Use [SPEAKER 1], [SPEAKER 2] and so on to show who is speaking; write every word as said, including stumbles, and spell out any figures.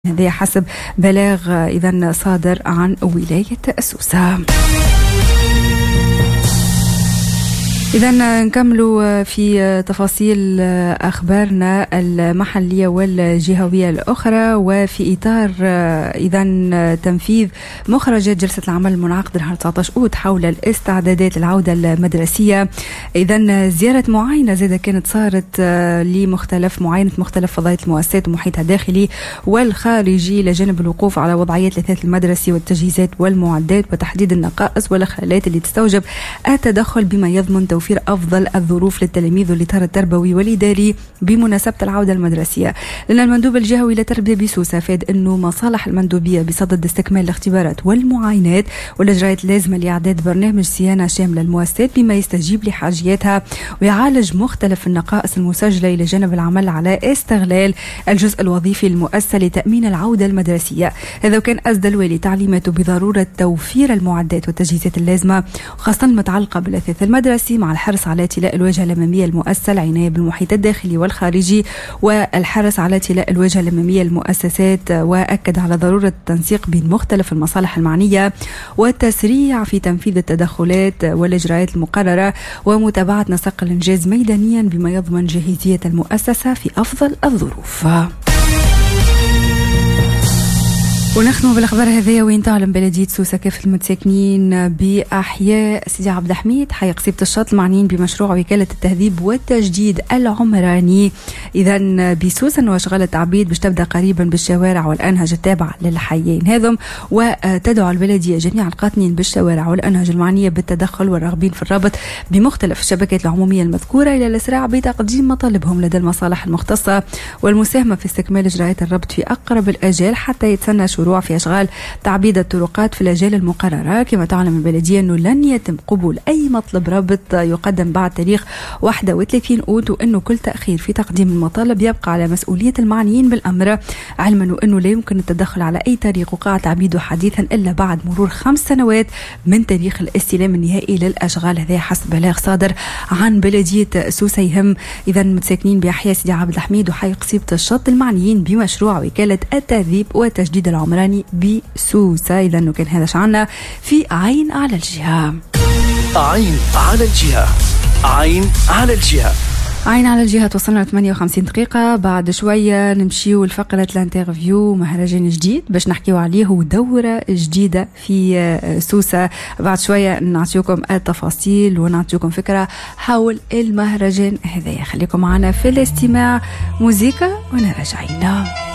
[SPEAKER 1] هذا حسب بلاغ إذن صادر عن ولاية سوسة. إذن نكملوا في تفاصيل أخبارنا المحلية والجهوية الأخرى، وفي إطار إذن تنفيذ مخرجات جلسة العمل المنعقدة نهار تسعة عشر أوت حول الاستعدادات العودة المدرسية. إذن زيارة معاينة زادة كانت صارت لمختلف معاينة مختلف فضائية المؤسسات ومحيطها الداخلي والخارجي لجانب الوقوف على وضعية الإثاث المدرسي والتجهيزات والمعدات وتحديد النقائص والخلالات اللي تستوجب التدخل بما يضمن توفير أفضل الظروف للتلاميذ والإطار التربوي والإداري بمناسبة العودة المدرسية. لأن المندوب الجهوي للتربية بسوسة فاد أنه مصالح المندوبية بصدد استكمال الاختبارات والمعاينات والإجراءات اللازمة لإعداد برنامج صيانة شاملة للمؤسسات بما يستجيب لحاجياتها ويعالج مختلف النقائص المسجلة إلى جانب العمل على استغلال الجزء الوظيفي المؤسسة لتأمين العودة المدرسية. هذا كان أسدى الوالي تعليماته بضرورة توفير المعدات والتجهيزات اللازمة خاصة المتعلقة بالأثاث المدرسي مع الحرص على تلاء الواجهة الأمامية المؤسسة، العناية بالمحيط الداخلي والخارجي والحرص على تلاء الواجهة الأمامية المؤسسات، وأكد على ضرورة التنسيق بين مختلف المصالح المعنية والتسريع في تنفيذ التدخلات والإجراءات المقررة ومتابعة نسق الإنجاز ميدانيا بما يضمن جاهزية المؤسسة في أفضل الظروف. ونختم بالأخبار هذه وين تعلم بلدية سوسة كافة المتساكنين بأحياء سيدي عبد الحميد حي قصيبة الشط المعنيين بمشروع وكالة التهذيب والتجديد العمراني إذن بسوسة وأشغال التعبيد باش تبدأ قريبا بالشوارع والأنهج التابعة للحيين هذم، وتدعو البلدية جميع القاطنين بالشوارع والأنهج المعنية بالتدخل والراغبين في الرابط بمختلف الشبكات العمومية المذكورة إلى الإسراع بتقديم مطالبهم لدى المصالح المختصة والمساهمة في استكمال إجراءات الربط في أقرب الأجال حتى يتسنى شروع في أشغال تعبيد الطرقات في الأجال المقررة. كما تعلم البلدية أنه لن يتم قبول أي مطلب رابط يقدم بعد تاريخ واحد وثلاثين أوت، وأنه كل تأخير في تقديم المطالب يبقى على مسؤولية المعنيين بالأمر، علما أنه لا يمكن التدخل على أي طريق وقع تعبيده حديثا إلا بعد مرور خمس سنوات من تاريخ الاستلام النهائي للأشغال. هذا حسب بلاغ صادر عن بلدية سوسة يهم إذا متساكنين بأحياء سيدي عبد الحميد وحي قصيبة الشط المعنيين بمشروع وكالة التهذيب والتجديد العمراني بسوسة. إذا أنه كان هذا شعنا في عين على الجهة.
[SPEAKER 2] عين على الجهة. عين على الجهة.
[SPEAKER 1] عين على الجهة. توصلنا ل ثمانية وخمسين دقيقة. بعد شوية نمشيو لفقرة الانترفيو، مهرجان جديد باش نحكيو عليه ودورة جديدة في سوسة. بعد شوية نعطيكم التفاصيل ونعطيكم فكرة حول المهرجان هذا. خليكم معنا في الاستماع موسيقى ونرجعين.